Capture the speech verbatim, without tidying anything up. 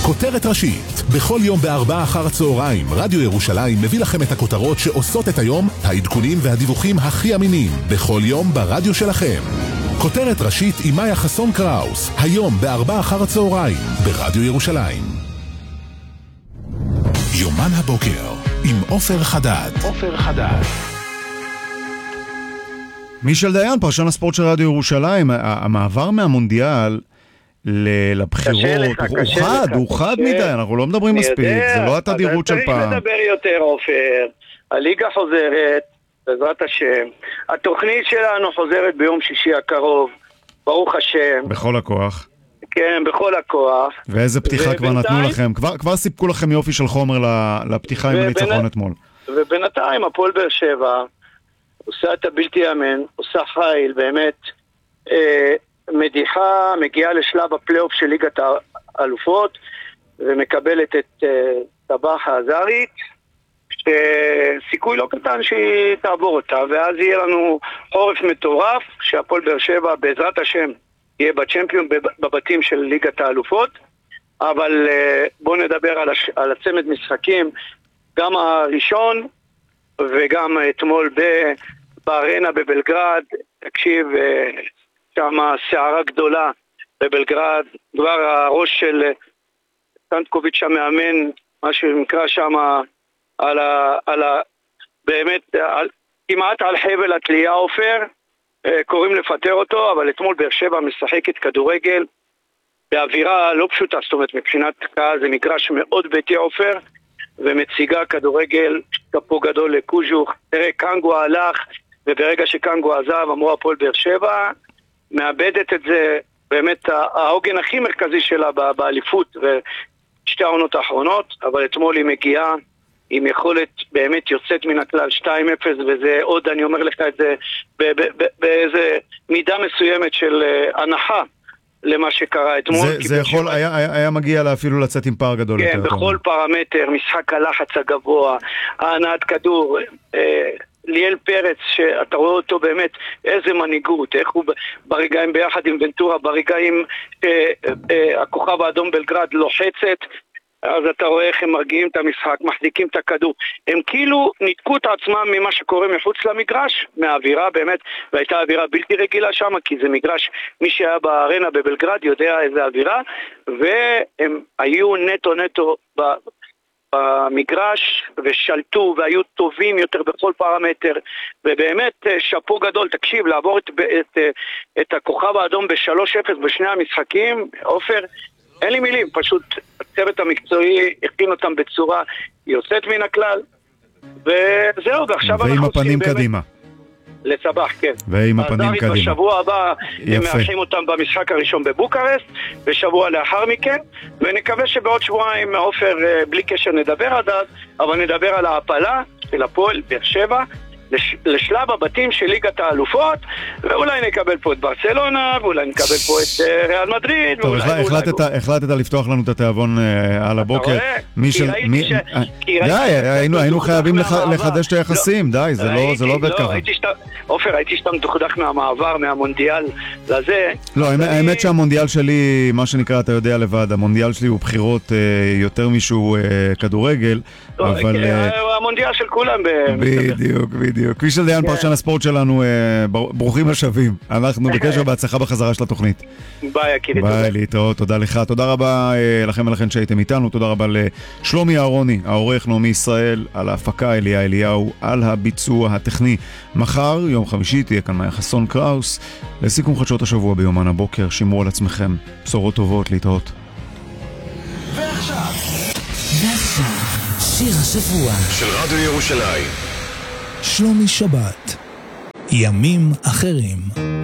כותרת ראשית. בכל יום בארבעה אחר הצהריים, רדיו ירושלים מביא לכם את הכותרות שעושות את היום, העדכונים והדיווחים הכי אמינים, בכל יום ברדיו שלכם. כותרת ראשית עם מאיה חסון קראוס, היום בארבעה אחר הצהריים, ברדיו ירושלים. יומן הבוקר, עם עופר חדד. עופר חדד. מישל דיין, פרשן הספורט של רדיו ירושלים, המעבר מהמונדיאל לבחירות, הוא חד, הוא חד מדי, אנחנו לא מדברים מספיק, זה לא התדירות של פעם. צריך לדבר יותר, עופר. הליגה חוזרת, בעזרת השם. התוכנית שלנו חוזרת ביום שישי הקרוב, ברוך השם. בכל הכוח. כן, בכל הכוח. ואיזה פתיחה כבר נתנו לכם? כבר סיפקו לכם יופי של חומר לפתיחה עם הניצחון אתמול. ובינתיים הפועל באר שבע עושה את הבלתי יאמן, עושה חיל, באמת מדיחה, מגיעה לשלב הפלייאוף של ליגת האלופות, ומקבלת את טבח העזרית, שסיכוי לא קטן שהיא תעבור אותה, ואז יהיה לנו חורף מטורף, שהפועל באר שבע בעזרת השם יהיה בצ'מפיון בבתים של ליגת האלופות. אבל בואו נדבר על, הש... על הצמד משחקים, גם הראשון וגם אתמול בארנה בבלגרד. תקשיב, שם שערה גדולה בבלגרד, כבר הראש של סטנקוביץ' המאמן, מה שנקרא שם על ה... על ה... באמת על... כמעט על חבל התלייה עופר, קוראים לפטר אותו, אבל אתמול באר שבע משחקת כדורגל באווירה לא פשוטה, זאת אומרת מבחינת קהל זה מגרש מאוד ביתי עופר, ומציגה כדורגל כפו גדול לקוז'וך. תראה, קנגו הלך, וברגע שקנגו עזב אמרו הפועל באר שבע מאבדת את זה, באמת העוגן הכי מרכזי שלה באליפות ושתי העונות האחרונות, אבל אתמול היא מגיעה עם יכולת באמת יוצאת מן הכלל שתיים אפס, וזה עוד, אני אומר לך את זה, באיזה מידה מסוימת של הנחה למה שקרה אתמול. זה, זה יכול, היה, היה, היה מגיע לה אפילו לצאת עם פער גדול. כן, בכל אומר. פרמטר, משחק הלחץ הגבוה, הענעת כדור, אה, ליאל פרץ, שאתה רואה אותו באמת, איזה מנהיגות, איך הוא ברגעים ביחד עם ונטורה, ברגעים אה, אה, הכוכב האדום בלגרד לוחצת, אז אתה רואה איך הם מרגיעים את המשחק, מחזיקים את הכדור. הם כאילו ניתקו את עצמם ממה שקורה מחוץ למגרש, מהאווירה באמת, והייתה אווירה בלתי רגילה שם, כי זה מגרש, מי שהיה בארנה בבלגרד יודע איזה אווירה, והם היו נטו נטו במגרש, ושלטו, והיו טובים יותר בכל פרמטר, ובאמת שפו גדול. תקשיב, לעבור את, את, את הכוכב האדום ב-שלוש אפס בשני המשחקים, עופר, אין לי מילים, פשוט הצוות המקצועי הכין אותם בצורה יוצאת מן הכלל, וזהו, ועכשיו ועם אנחנו הפנים קדימה. לצבח, כן. ועם הפנים קדימה. בשבוע הבא הם מארחים אותם במשחק הראשון בבוקרסט, ושבוע לאחר מכן, ונקווה שבעוד שבועיים עופר בלי קשר נדבר עד אז, אבל נדבר על ההפלה של הפועל באר שבע, לש, לשלב הבתים של ליגת האלופות, ואולי נקבל פה את ברצלונה, ואולי נקבל פה את uh, ריאל מדריד. טוב, ואולי, החלטת, ואולי... החלטת לפתוח לנו את התיאבון uh, על הבוקר. רואה? מי של... מי... ש... די, היינו, היינו חייבים לח... לחדש את היחסים, לא, די, זה לא, זה לא עובד לא, ככה. שאתה... אופר, הייתי שאתה מתוחדק מהמעבר, מהמונדיאל לזה. לא, האמת, אני... האמת שהמונדיאל שלי, מה שנקרא, אתה יודע לבד, המונדיאל שלי הוא בחירות uh, יותר משהו uh, כדורגל, לא, אבל... Uh... המונדיאל של כולם. בדיוק, בדיוק. כפי של דיין פרשן הספורט שלנו, ברוכים השבים. אנחנו בקשר בהצלחה בחזרה של התוכנית. ביי, יקירי. ביי, להתראות, תודה לך. תודה רבה לכם ולכן שהייתם איתנו. תודה רבה לשלומי אהרוני, העורך נעמי ישראל, על ההפקה אליה אליהו, על הביצוע הטכני. מחר, יום חמישי, תהיה כאן מאיה חסון קראוס. לסיכום חדשות השבוע ביומן הבוקר, שמרו על עצמכם. בשורות טובות, להתראות. ועכשיו, ועכשיו, שיר השבוע של רדיו ירושלים. שלומי שבת, ימים אחרים.